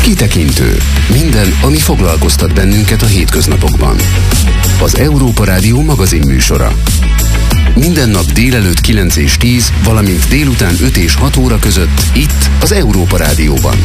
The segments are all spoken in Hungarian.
Kitekintő. Minden, ami foglalkoztat bennünket a hétköznapokban. Az Európa Rádió magazinműsora. Minden nap délelőtt 9 és 10, valamint délután 5 és 6 óra között itt az Európa Rádióban.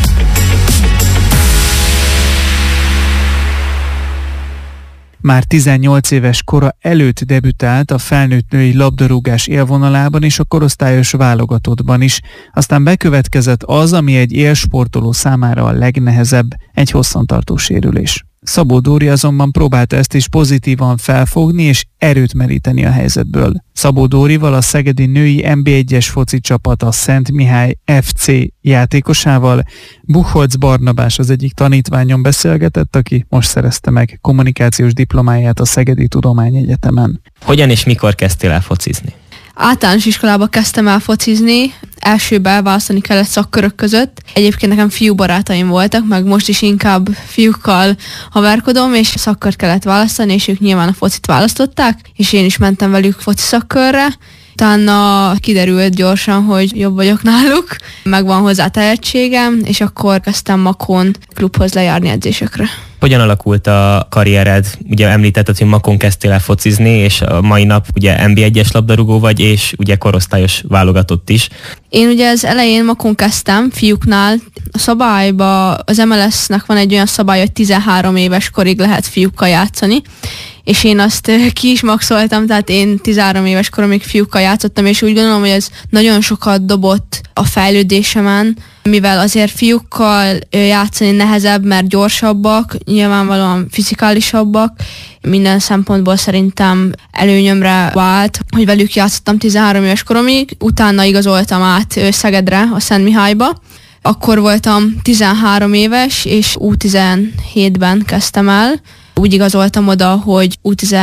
Már 18 éves kora előtt debütált a felnőtt női labdarúgás élvonalában és a korosztályos válogatottban is. Aztán bekövetkezett az, ami egy élsportoló számára a legnehezebb, egy hosszantartó sérülés. Szabó Dóri azonban próbálta ezt is pozitívan felfogni és erőt meríteni a helyzetből. Szabó Dórival, a szegedi női NB1-es foci csapat, a Szent Mihály FC játékosával Buchholz Barnabás az egyik tanítványon beszélgetett, aki most szerezte meg kommunikációs diplomáját a Szegedi Tudományegyetemen. Hogyan és mikor kezdtél el focizni? Általános iskolába kezdtem el focizni, elsőben választani kellett szakkörök között. Egyébként nekem fiú barátaim voltak, meg most is inkább fiúkkal haverkodom, és szakkört kellett választani, és ők nyilván a focit választották, és én is mentem velük foci szakkörre. Utána kiderült gyorsan, hogy jobb vagyok náluk, megvan hozzá tehetségem, és akkor kezdtem Makón klubhoz lejárni edzésekre. Hogyan alakult a karriered? Ugye említetted, hogy Makón kezdtél el focizni, és a mai nap ugye NB1-es labdarúgó vagy, és ugye korosztályos válogatott is. Én ugye az elején Makón kezdtem, fiúknál. A szabályban, az MLS-nek van egy olyan szabály, hogy 13 éves korig lehet fiúkkal játszani, és én azt ki is maxoltam, tehát én 13 éves koromig fiúkkal játszottam, és úgy gondolom, hogy ez nagyon sokat dobott a fejlődésemen, mivel azért fiúkkal játszani nehezebb, mert gyorsabbak, nyilvánvalóan fizikálisabbak, minden szempontból szerintem előnyömre vált, hogy velük játszottam 13 éves koromig, utána igazoltam át Szegedre, a Szent Mihályba. Akkor voltam 13 éves, és U17-ben kezdtem el. Úgy igazoltam oda, hogy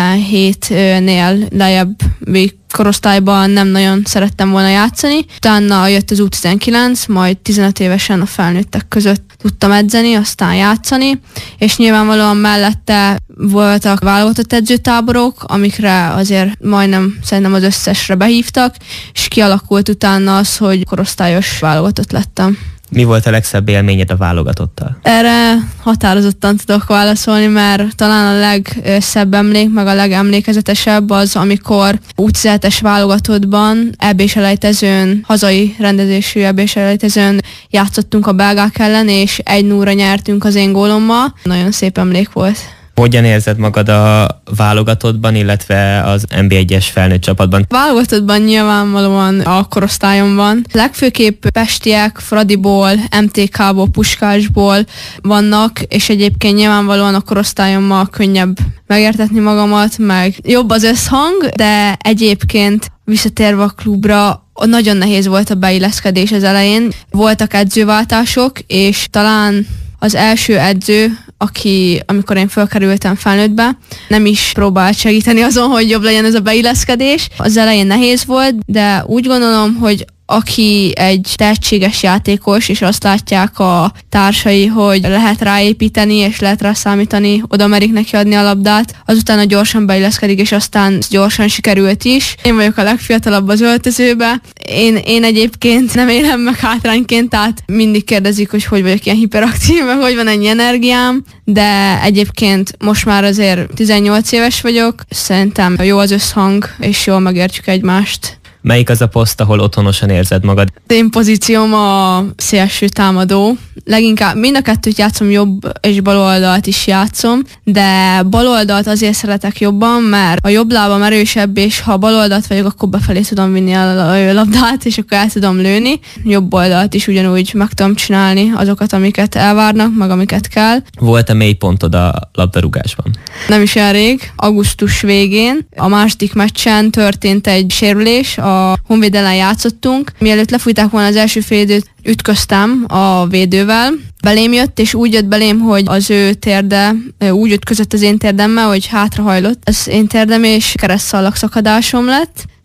U17-nél lejjebbi korosztályban nem nagyon szerettem volna játszani. Utána jött az U19, majd 15 évesen a felnőttek között tudtam edzeni, aztán játszani, és nyilvánvalóan mellette voltak válogatott edzőtáborok, amikre azért majdnem szerintem az összesre behívtak, és kialakult utána az, hogy korosztályos válogatott lettem. Mi volt a legszebb élményed a válogatottal? Erre határozottan tudok válaszolni, mert talán a legszebb emlék, meg a legemlékezetesebb az, amikor U17-es válogatottban EB-s elejtezőn, hazai rendezésű EB-s elejtezőn játszottunk a belgák ellen, és 1-0-ra nyertünk az én gólommal. Nagyon szép emlék volt. Hogyan érzed magad a válogatottban, illetve az NB1-es felnőtt csapatban? Válogatottban nyilvánvalóan a korosztályomban. Legfőképp pestiek, Fradiból, MTK-ból, Puskásból vannak, és egyébként nyilvánvalóan a korosztályommal könnyebb megértetni magamat, meg jobb az összhang, de egyébként visszatérve a klubra, nagyon nehéz volt a beilleszkedés az elején. Voltak edzőváltások, és talán az első edző, amikor én felkerültem felnőttbe, nem is próbált segíteni azon, hogy jobb legyen ez a beilleszkedés. Az elején nehéz volt, de úgy gondolom, hogy aki egy tehetséges játékos, és azt látják a társai, hogy lehet ráépíteni, és lehet rá számítani, oda merik neki adni a labdát, azután gyorsan beilleszkedik, és aztán gyorsan sikerült is. Én vagyok a legfiatalabb az öltözőbe. Én egyébként nem élem meg hátrányként, tehát mindig kérdezik, hogy vagyok ilyen hiperaktív, meg hogy van ennyi energiám, de egyébként most már azért 18 éves vagyok, szerintem jó az összhang, és jól megértjük egymást. Melyik az a poszt, ahol otthonosan érzed magad? Én pozícióm a szélső támadó. Leginkább mind a kettőt játszom, jobb és bal oldalt is játszom, de bal oldalt azért szeretek jobban, mert a jobb lábam erősebb, és ha bal oldalt vagyok, akkor befelé tudom vinni a labdát, és akkor el tudom lőni. Jobb oldalt is ugyanúgy meg tudom csinálni azokat, amiket elvárnak, meg amiket kell. Volt-e mélypontod a labdarúgásban? Nem is olyan rég, augusztus végén. A második meccsen történt egy sérülés, a Honvéd ellen játszottunk. Mielőtt lefújták volna az első félidőt, ütköztem a védővel. Belém jött, és úgy jött belém, hogy az ő térde úgy ütközött az én térdemmel, hogy hátrahajlott az én térdem, és keresztszallag szakadásom lett.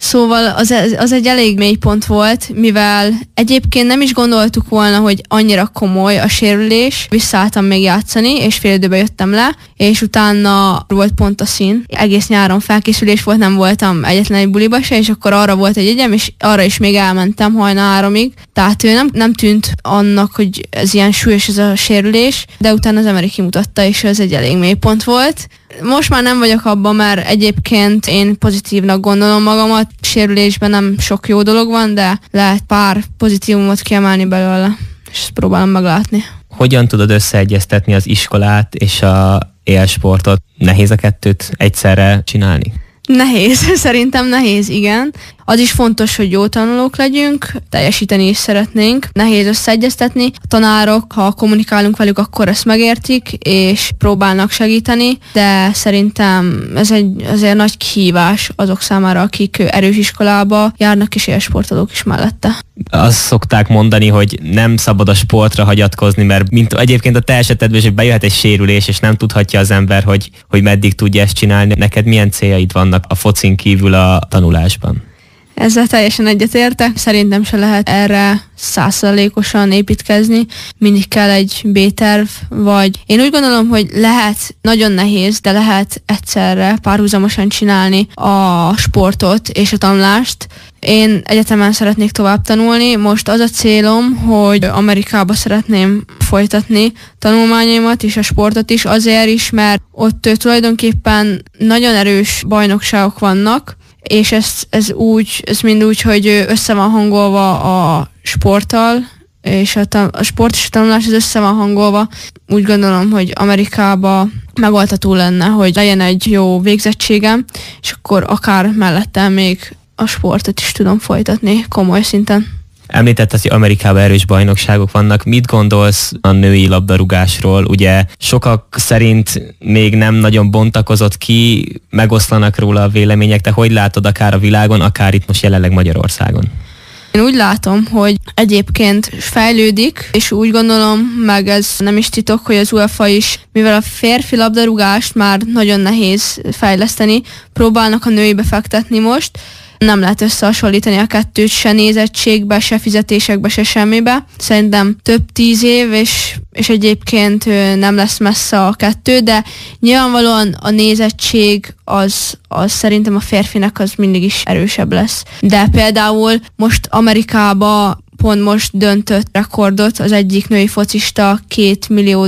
Szóval az egy elég mély pont volt, mivel egyébként nem is gondoltuk volna, hogy annyira komoly a sérülés. Visszaálltam még játszani, és fél időben jöttem le, és utána volt pont a szín. Egész nyáron felkészülés volt, nem voltam egyetlen egy buliba se, és akkor arra volt egy jegyem, és arra is még elmentem hajnal 3-ig. Tehát ő nem tűnt annak, hogy ez ilyen súlyos ez a sérülés, de utána az MRI kimutatta, és ez egy elég mély pont volt. Most már nem vagyok abban, mert egyébként én pozitívnak gondolom magamat. Sérülésben nem sok jó dolog van, de lehet pár pozitívumot kiemelni belőle, és ezt próbálom meglátni. Hogyan tudod összeegyeztetni az iskolát és a élsportot? Nehéz a kettőt egyszerre csinálni? Nehéz, szerintem nehéz, igen. Az is fontos, hogy jó tanulók legyünk, teljesíteni is szeretnénk. Nehéz összeegyeztetni. A tanárok, ha kommunikálunk velük, akkor ezt megértik, és próbálnak segíteni, de szerintem ez egy azért nagy kihívás azok számára, akik erős iskolába járnak, és élsportolók is mellette. Azt szokták mondani, hogy nem szabad a sportra hagyatkozni, mert mint egyébként a te esetedben is, hogy bejöhet egy sérülés, és nem tudhatja az ember, hogy meddig tudja ezt csinálni. Neked milyen céljaid vannak a focin kívül a tanulásban? Ezzel teljesen egyetértek. Szerintem se lehet erre 100%-osan építkezni. Mindig kell egy B-terv, vagy én úgy gondolom, hogy lehet, nagyon nehéz, de lehet egyszerre párhuzamosan csinálni a sportot és a tanulást. Én egyetemen szeretnék tovább tanulni. Most az a célom, hogy Amerikába szeretném folytatni tanulmányaimat és a sportot is, azért is, mert ott tulajdonképpen nagyon erős bajnokságok vannak, és ez mind úgy, hogy össze van hangolva a sporttal, és a sport és a tanulás össze van hangolva. Úgy gondolom, hogy Amerikába megoldható lenne, hogy legyen egy jó végzettségem, és akkor akár mellette még a sportot is tudom folytatni komoly szinten. Említetted, hogy Amerikában erős bajnokságok vannak. Mit gondolsz a női labdarúgásról? Ugye sokak szerint még nem nagyon bontakozott ki, megoszlanak róla a vélemények. Te hogy látod akár a világon, akár itt most jelenleg Magyarországon? Én úgy látom, hogy egyébként fejlődik, és úgy gondolom, meg ez nem is titok, hogy az UEFA is, mivel a férfi labdarúgást már nagyon nehéz fejleszteni, próbálnak a nőibe fektetni most. Nem lehet összehasonlítani a kettőt se nézettségbe, se fizetésekbe, se semmibe. Szerintem több 10 év, és egyébként nem lesz messze a kettő, de nyilvánvalóan a nézettség az szerintem a férfinek az mindig is erősebb lesz. De például most Amerikába pont most döntött rekordot, az egyik női focista $2 millió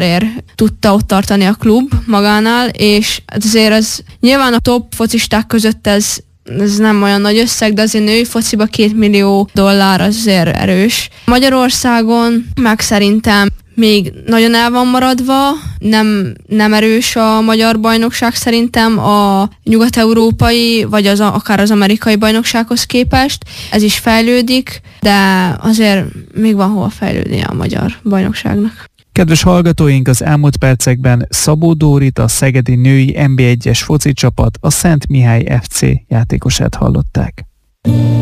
tudta ott tartani a klub magánál, és azért az nyilván a top focisták között ez nem olyan nagy összeg, de azért női fociba $2 millió azért erős. Magyarországon meg szerintem még nagyon el van maradva, nem erős a magyar bajnokság szerintem a nyugat-európai, vagy akár az amerikai bajnoksághoz képest. Ez is fejlődik, de azért még van hova fejlődni a magyar bajnokságnak. Kedves hallgatóink, az elmúlt percekben Szabó Dórit, a szegedi női NB1-es foci csapat, a Szent Mihály FC játékosát hallották.